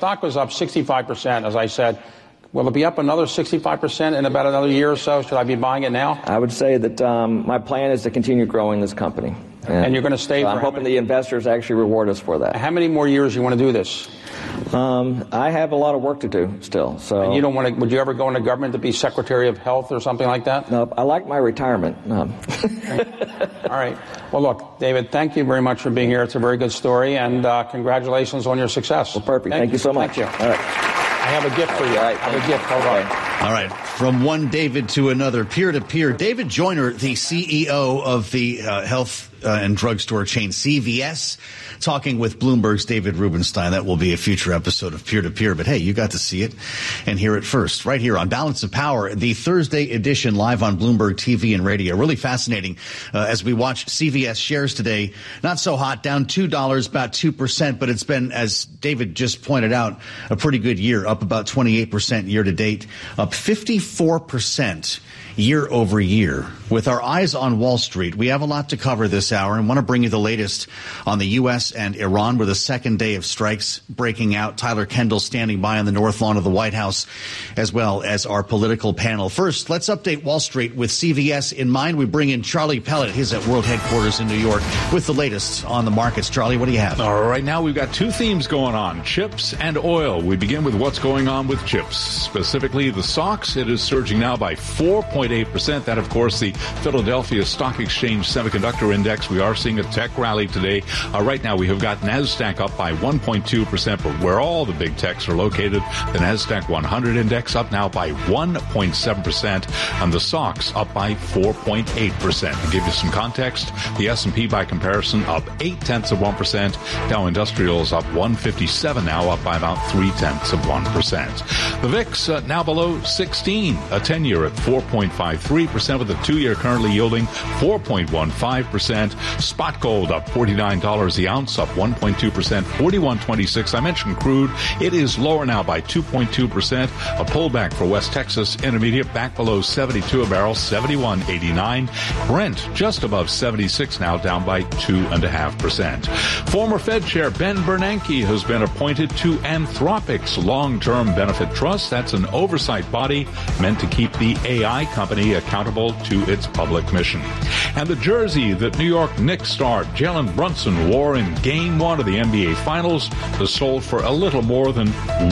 stock was up 65%, as I said. Will it be up another 65% in about another year or so? Should I be buying it now? I would say that my plan is to continue growing this company. And you're going to stay so for I'm hoping the investors actually reward us for that. How many more years you want to do this? I have a lot of work to do still. So. And you don't want to? Would you ever go into government to be Secretary of Health or something like that? No, I like my retirement. No. All right. Well, look, David, thank you very much for being here. It's a very good story, and congratulations on your success. Well, perfect. Thank you so much. Thank you. All right. I have a gift for you. I have a gift. Hold on. All right. From one David to another, peer-to-peer. David Joyner, the CEO of the health and drugstore chain CVS, talking with Bloomberg's David Rubenstein. That will be a future episode of Peer-to-Peer. But, hey, you got to see it and hear it first right here on Balance of Power, the Thursday edition live on Bloomberg TV and radio. Really fascinating as we watch CVS shares today. Not so hot, down $2, about 2%. But it's been, as David just pointed out, a pretty good year, up about 28% year to date, up 54% year over year. With our eyes on Wall Street, we have a lot to cover this hour and want to bring you the latest on the U.S. and Iran, with a second day of strikes breaking out. Tyler Kendall standing by on the north lawn of the White House, as well as our political panel. First, let's update Wall Street with CVS in mind. We bring in Charlie Pellet. He's at World Headquarters in New York with the latest on the markets. Charlie, what do you have? All right, now we've got two themes going on, chips and oil. We begin with what's going on with chips, specifically the SOX. It is surging now by 4.8%. That, of course, the Philadelphia Stock Exchange Semiconductor Index. We are seeing a tech rally today. Right now, we have got NASDAQ up by 1.2%, but where all the big techs are located, the NASDAQ 100 Index up now by 1.7%, and the SOX up by 4.8%. To give you some context, the S&P, by comparison, up 0.8%. Dow Industrials up 157 now, up by about 0.3%. The VIX now below 16, a 10-year at 4.53%, with a 2-year currently yielding 4.15%. Spot gold up $49 the ounce, up 1.2%, 41.26. I mentioned crude. It is lower now by 2.2%. A pullback for West Texas Intermediate back below 72 a barrel, 71.89. Brent just above 76 now, down by 2.5%. Former Fed Chair Ben Bernanke has been appointed to Anthropic's long-term benefit trust. That's an oversight body meant to keep the AI company accountable to its public mission. And the jersey that New York Knicks star Jalen Brunson wore in Game 1 of the NBA Finals was sold for a little more than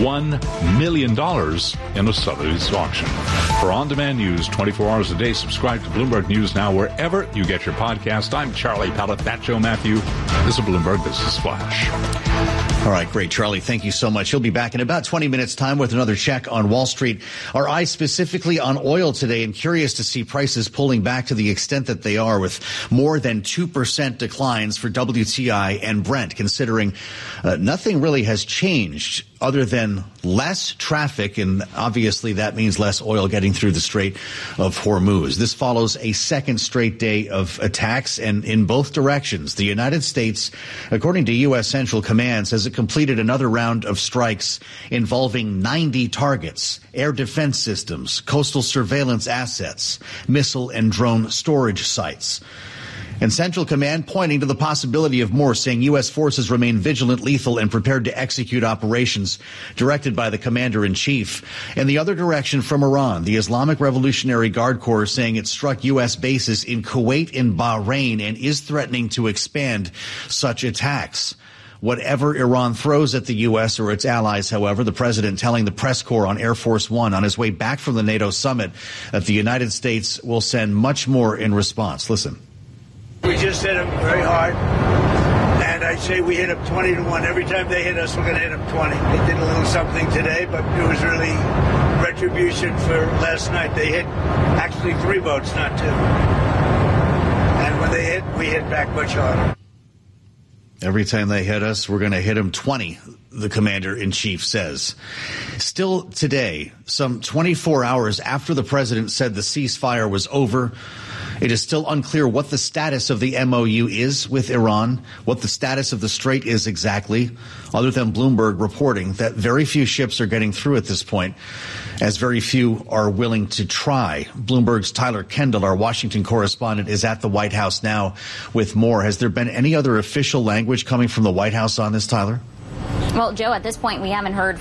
$1 million in a Sotheby's auction. For on-demand news 24 hours a day, subscribe to Bloomberg News Now wherever you get your podcast. I'm Charlie Pellet. That's Joe Matthew. This is a Bloomberg Business Flash. All right, great, Charlie. Thank you so much. He'll be back in about 20 minutes' time with another check on Wall Street. Our eyes specifically on oil today, and curious to see prices pulling back to the extent that they are, with more than 2% declines for WTI and Brent, considering nothing really has changed other than less traffic, and obviously that means less oil getting through the Strait of Hormuz. This follows a second straight day of attacks, and in both directions. The United States, according to U.S. Central Command, says it completed another round of strikes involving 90 targets, air defense systems, coastal surveillance assets, missile and drone storage sites. And Central Command pointing to the possibility of more, saying U.S. forces remain vigilant, lethal, and prepared to execute operations directed by the commander-in-chief. In the other direction from Iran, the Islamic Revolutionary Guard Corps saying it struck U.S. bases in Kuwait and Bahrain and is threatening to expand such attacks. Whatever Iran throws at the U.S. or its allies, however, the president telling the press corps on Air Force One on his way back from the NATO summit that the United States will send much more in response. Listen. We just hit them very hard, and I say we hit them 20-1. Every time they hit us, we're going to hit them 20. They did a little something today, but it was really retribution for last night. They hit actually 3 boats, not 2. And when they hit, we hit back much harder. Every time they hit us, we're going to hit them 20, the commander-in-chief says. Still today, some 24 hours after the president said the ceasefire was over, it is still unclear what the status of the MOU is with Iran, what the status of the strait is exactly, other than Bloomberg reporting that very few ships are getting through at this point, as very few are willing to try. Bloomberg's Tyler Kendall, our Washington correspondent, is at the White House now with more. Has there been any other official language coming from the White House on this, Tyler? Well, Joe, at this point, we haven't heard